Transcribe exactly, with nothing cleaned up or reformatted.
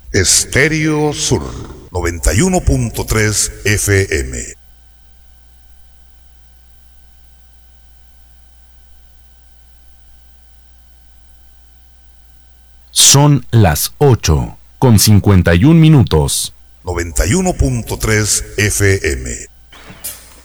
Estéreo Sur noventa y uno punto tres F M. Son las ocho con cincuenta y un minutos. noventa y uno punto tres F M.